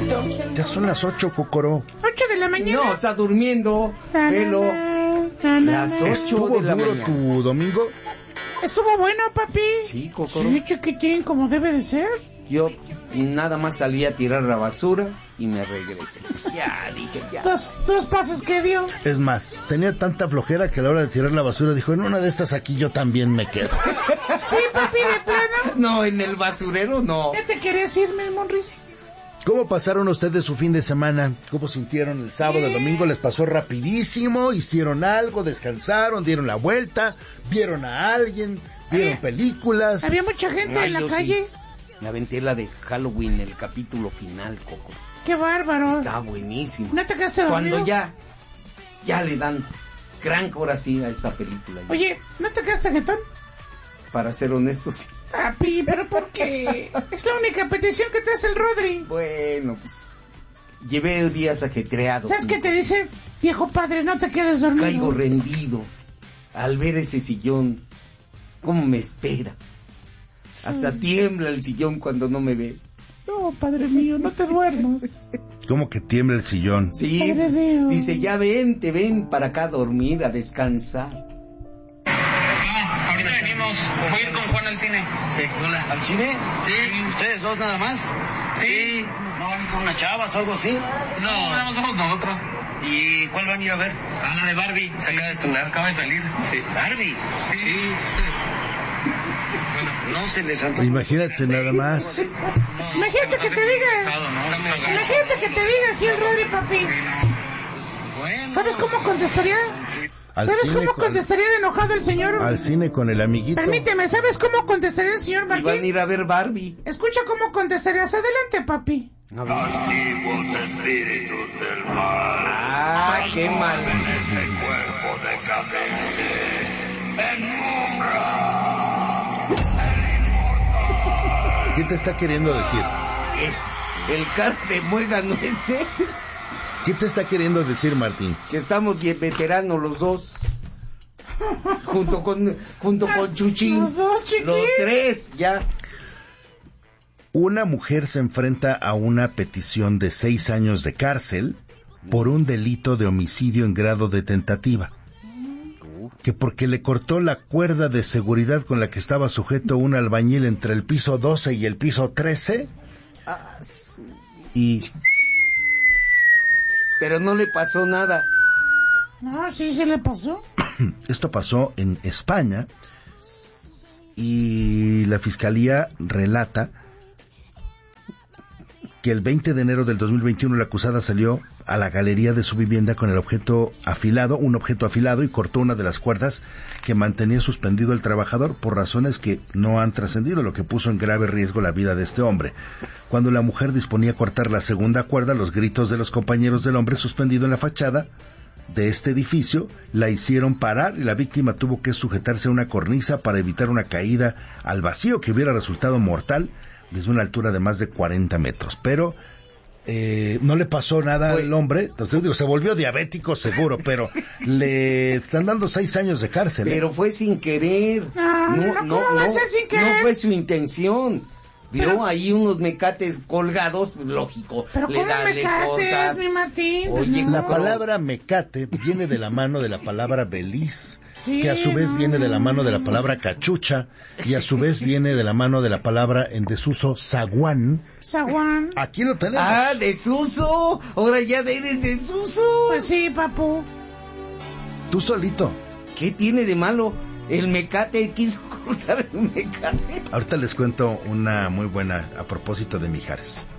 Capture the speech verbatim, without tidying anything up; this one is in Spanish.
Ya son las ocho, Cocoro. Ocho de la mañana. No, está durmiendo. Velo. Las ocho ¿Estuvo de la duro mañana. tu domingo? Estuvo bueno, papi. Sí, Cocoro. Sí, chiquitín, como debe de ser. Yo nada más salí a tirar la basura y me regresé. Ya, dije, ya. Dos, dos pasos que dio. Es más, tenía tanta flojera que a la hora de tirar la basura dijo, en una de estas aquí yo también me quedo. Sí, papi, de plano. No, en el basurero no. ¿Ya te querías irme, Monris? ¿Cómo pasaron ustedes su fin de semana? ¿Cómo sintieron el sábado, el domingo? ¿Les pasó rapidísimo? ¿Hicieron algo? ¿Descansaron? ¿Dieron la vuelta? ¿Vieron a alguien? ¿Vieron Había- películas? Había mucha gente Ay, en la yo sí. calle. Me aventé la de Halloween, el capítulo final, Coco. Qué bárbaro. Está buenísimo. ¿No te quedaste dormido? Cuando ya, ya le dan gran corazón a esa película. ya. Oye, ¿no te quedaste jetón? Para ser honesto, sí. Papi, ¿pero por qué? Es la única petición que te hace el Rodri. Bueno, pues llevé días ajetreados. ¿Sabes qué te Coco. dice? Viejo padre, no te quedes dormido. Caigo rendido al ver ese sillón. ¿Cómo me espera? Hasta tiembla el sillón cuando no me ve. No, padre mío, no te duermas. ¿Cómo que tiembla el sillón? Sí, Padre pues, mío. dice, ya ven, te ven para acá a dormir, a descansar. No, ahorita venimos. Voy a ir con Juan al cine. Sí, hola. ¿Al cine? Sí. ¿Ustedes dos nada más? Sí. ¿No van con unas chavas o algo así? No, nada más somos nosotros. ¿Y cuál van a ir a ver? A la de Barbie. Se acaba de estrenar, acaba de salir. Sí. ¿Barbie? Sí. sí. Bueno, No se les antoja. Imagínate nada más. no, Imagínate se nos que hace te diga. pesado, ¿no? Está medio gacho. Imagínate que te diga así el Rodri, papi. Sí, no. Bueno. ¿Sabes cómo contestaría? Al ¿Sabes cine cómo con- contestaría de enojado el señor? Al cine con el amiguito. Permíteme, ¿sabes cómo contestaría el señor Y van a Martín? ir a ver Barbie. Escucha cómo contestarías. Adelante, papi. A ver. Antiguos espíritus del mal, Ah, qué mal. en este cuerpo decadente, en ¿Qué te está queriendo decir? El, el cara de muégano este, ¿Qué te está queriendo decir, Martín? que estamos bien veteranos los dos. Junto con, junto con Chuchín. Los dos, chiquín. Los tres, ya. Una mujer se enfrenta a una petición de seis años de cárcel por un delito de homicidio en grado de tentativa. Que porque le cortó la cuerda de seguridad con la que estaba sujeto un albañil entre el piso doce y el piso trece. Ah, su- Y Pero no le pasó nada. No, sí se le pasó. esto pasó en España y la fiscalía relata que el veinte de enero del dos mil veintiuno la acusada salió a la galería de su vivienda con el objeto afilado, un objeto afilado, y cortó una de las cuerdas que mantenía suspendido el trabajador por razones que no han trascendido, lo que puso en grave riesgo la vida de este hombre. Cuando la mujer disponía a cortar la segunda cuerda, los gritos de los compañeros del hombre suspendido en la fachada de este edificio la hicieron parar y la víctima tuvo que sujetarse a una cornisa para evitar una caída al vacío que hubiera resultado mortal desde una altura de más de cuarenta metros. Pero eh, no le pasó nada Fue- al hombre. Entonces, digo, se volvió diabético seguro, pero le están dando seis años de cárcel. ¿eh? Pero fue sin querer. Ah, no, ¿cómo va a ser sin querer? No fue su intención. Vio Pero- ahí unos mecates colgados, pues lógico. Pero le ¿cómo da, le mecates, corta. mi Martín? Oye, No. La Cocoro, palabra mecate viene de la mano de la palabra beliz, Sí, que a su vez no, viene de la no, mano de la no. palabra cachucha, y a su vez viene de la mano de la palabra en desuso zaguán. Zaguán. Aquí lo tenemos. Ah, desuso. Ahora ya eres desuso. Pues sí, papu. Tú solito. ¿Qué tiene de malo? El mecate quiso cortar el mecate. Ahorita les cuento una muy buena a propósito de Mijares.